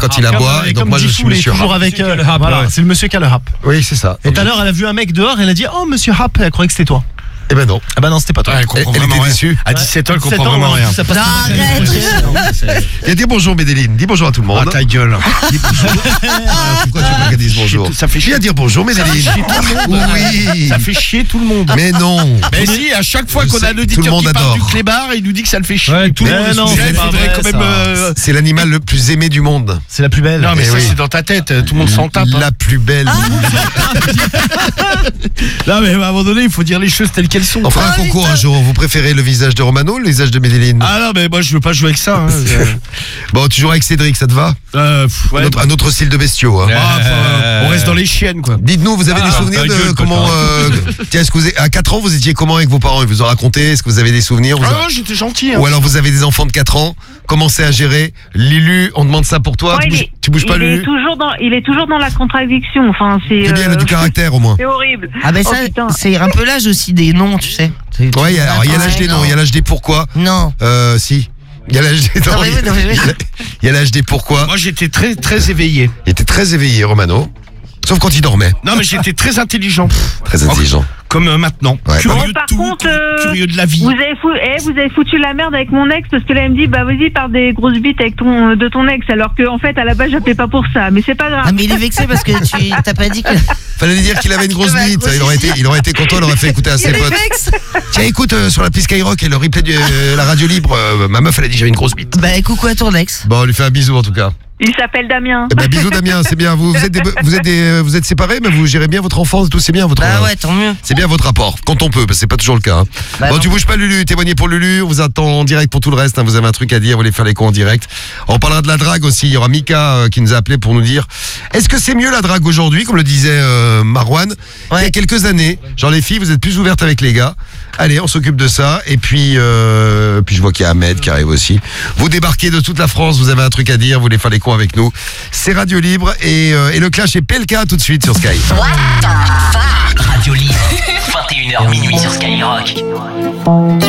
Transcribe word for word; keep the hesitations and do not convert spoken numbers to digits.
quand il aboie. Et donc moi je suis Monsieur toujours Rapp. avec. euh, Voilà, c'est le monsieur qui a le rap. Oui, c'est ça. Et tout à l'heure, elle a vu un mec dehors, elle a dit oh monsieur Rapp, elle croyait que c'était toi. Eh ben non. Ah bah non, c'était pas toi. Ouais, elle comprend Elle vraiment était rien. déçue. À dix-sept ans, elle comprend dix-sept ans, vraiment rien. ça passe Arrête. Il y a des bonjours, Médéline. Dis bonjour à tout le monde. Ah, ta gueule. Dis bonjour. Ah, pourquoi tu veux pas qu'elle dise bonjour? Ça fait chier. Viens dire bonjour, Médéline. Oui. Ça fait chier tout le monde. Mais non. Mais si, à chaque fois Je qu'on sais, a tout l'auditeur le monde qui parle adore. du clébard, il nous dit que ça le fait chier. Ouais, tout le mais monde est non, sous- c'est il pas faudrait vrai, quand même. ça. euh, C'est l'animal le plus aimé du monde. C'est la plus belle. Non, mais Eh ça, oui. c'est dans ta tête. Tout le monde s'en tape. hein. La plus belle. Non, mais à un moment donné, il faut dire les choses telles qu'elles sont. On fera un concours un jour. Vous préférez le visage de Romano ou le visage de Médéline? Ah non, mais moi, je veux pas jouer avec ça. hein. Bon, tu joueras avec Cédric, ça te va? Euh, pff, ouais, un, autre, un autre style de bestiaux. Hein. Ah, enfin, on reste dans les chiennes, quoi. Dites-nous, vous avez Ah, des souvenirs ta de gueule, comment copain. euh, Tiens, est-ce que vous avez- à quatre ans, vous étiez comment avec vos parents? Ils vous ont raconté? Est-ce que vous avez des souvenirs? Vous Ah avez- non, j'étais gentil. hein. Ou alors vous avez des enfants de quatre ans? Comment c'est à gérer? Lulu, on demande ça pour toi. Ouais, tu, il bouges, est- tu bouges pas, il Lulu? est toujours dans, il est toujours dans la contradiction. Enfin, c'est. C'est bien, elle a euh, du caractère au moins. C'est horrible. Ah ben Oh, ça, putain. c'est un peu l'âge aussi des noms, tu sais. C'est- Ouais, il y a- alors, il y a l'âge des noms, il y a l'âge des pourquoi. Non. Euh, si. Il y a l'âge des Non, mais oui, non, mais oui. Il y a l'âge des pourquoi. Moi, j'étais très, très éveillé. Il était très éveillé, Romano. Sauf quand il dormait. Non, mais j'étais très intelligent. Très intelligent. Comme euh, maintenant. Ouais. Curieux Bon, de par tout, contre, euh, curieux de la vie. Vous avez, fou- eh, vous avez foutu la merde avec mon ex parce que là, elle me dit bah vas-y, parle des grosses bites avec ton, de ton ex. Alors qu'en fait, à la base, j'appelais pas pour ça. Mais c'est pas grave. Ah mais il est vexé parce que tu t'as pas dit que. Fallait lui dire qu'il avait une grosse Ouais, bite. grosse Il aurait été, il aurait été content, il aurait fait écouter à ses Il est potes. vexe. Tiens, écoute, euh, sur l'appli Skyrock et le replay de euh, la radio libre, euh, ma meuf, elle a dit j'ai une grosse bite. Bah coucou à ton ex. Bon, on lui fait un bisou en tout cas. Il s'appelle Damien. Eh ben, bisous Damien, c'est bien. Vous, vous êtes, des, vous êtes, des, euh, vous êtes séparés, mais vous gérez bien votre enfance et tout, c'est bien votre. Bah euh, ouais, tant mieux. C'est bien votre rapport, quand on peut, parce que c'est pas toujours le cas. hein. Bah bon, non. tu bouges pas Lulu, témoignez pour Lulu, on vous attend en direct pour tout le reste, hein, vous avez un truc à dire, vous voulez faire les cons en direct. On parlera de la drague aussi, il y aura Mika euh, qui nous a appelé pour nous dire, est-ce que c'est mieux la drague aujourd'hui, comme le disait euh, Marwan, il y a Ouais. quelques années, genre les filles, vous êtes plus ouvertes avec les gars, allez, on s'occupe de ça, et puis, euh, puis je vois qu'il y a Ahmed qui arrive aussi. Vous débarquez de toute la France, vous avez un truc à dire, vous voulez faire les cons avec nous, c'est Radio Libre, et, euh, et le clash est P L K tout de suite sur Sky. Radio Libre, vingt et une heures minuit sur Skyrock.